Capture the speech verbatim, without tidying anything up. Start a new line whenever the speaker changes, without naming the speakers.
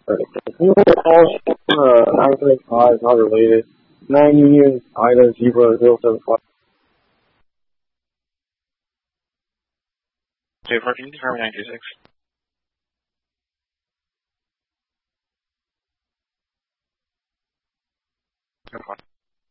Right. Can you call uh, nine seven five, not related. nine Union Island Zebra zero seven five.
J four, can you confirm nine two six?